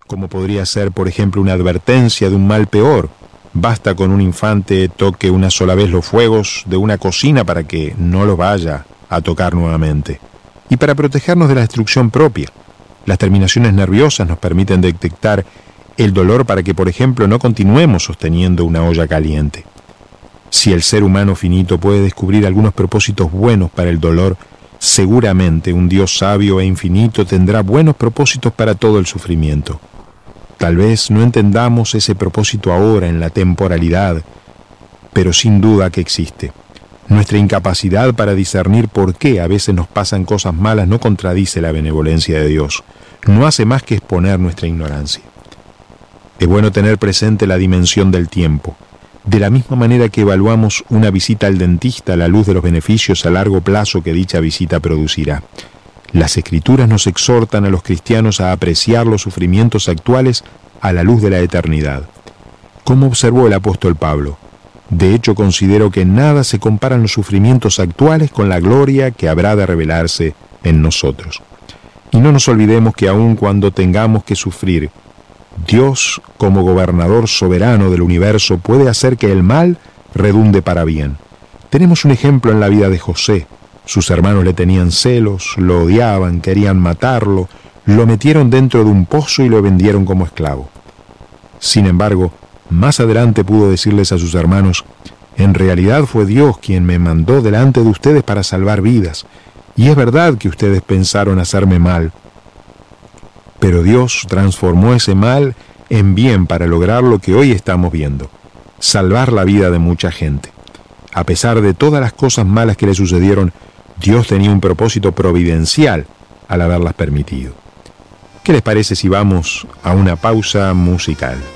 como podría ser, por ejemplo, una advertencia de un mal peor. Basta con un infante toque una sola vez los fuegos de una cocina para que no los vaya a tocar nuevamente. Y para protegernos de la destrucción propia, las terminaciones nerviosas nos permiten detectar el dolor para que, por ejemplo, no continuemos sosteniendo una olla caliente. Si el ser humano finito puede descubrir algunos propósitos buenos para el dolor, seguramente un Dios sabio e infinito tendrá buenos propósitos para todo el sufrimiento. Tal vez no entendamos ese propósito ahora en la temporalidad, pero sin duda que existe. Nuestra incapacidad para discernir por qué a veces nos pasan cosas malas no contradice la benevolencia de Dios, no hace más que exponer nuestra ignorancia. Es bueno tener presente la dimensión del tiempo. De la misma manera que evaluamos una visita al dentista a la luz de los beneficios a largo plazo que dicha visita producirá. Las Escrituras nos exhortan a los cristianos a apreciar los sufrimientos actuales a la luz de la eternidad. Como observó el apóstol Pablo, de hecho considero que nada se comparan los sufrimientos actuales con la gloria que habrá de revelarse en nosotros. Y no nos olvidemos que aun cuando tengamos que sufrir, Dios, como gobernador soberano del universo, puede hacer que el mal redunde para bien. Tenemos un ejemplo en la vida de José. Sus hermanos le tenían celos, lo odiaban, querían matarlo, lo metieron dentro de un pozo y lo vendieron como esclavo. Sin embargo, más adelante pudo decirles a sus hermanos: en realidad fue Dios quien me mandó delante de ustedes para salvar vidas, y es verdad que ustedes pensaron hacerme mal, pero Dios transformó ese mal en bien para lograr lo que hoy estamos viendo, salvar la vida de mucha gente. A pesar de todas las cosas malas que le sucedieron, Dios tenía un propósito providencial al haberlas permitido. ¿Qué les parece si vamos a una pausa musical?